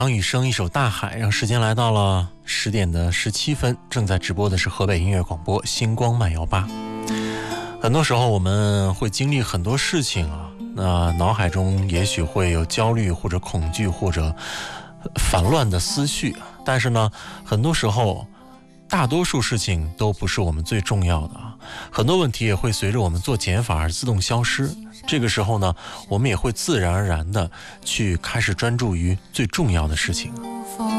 张雨生一首《大海》，让时间来到了10点的17分，正在直播的是河北音乐广播星光慢摇吧。很多时候我们会经历很多事情啊，那脑海中也许会有焦虑或者恐惧或者烦乱的思绪，但是呢，很多时候大多数事情都不是我们最重要的啊，很多问题也会随着我们做减法而自动消失。这个时候呢，我们也会自然而然的去开始专注于最重要的事情。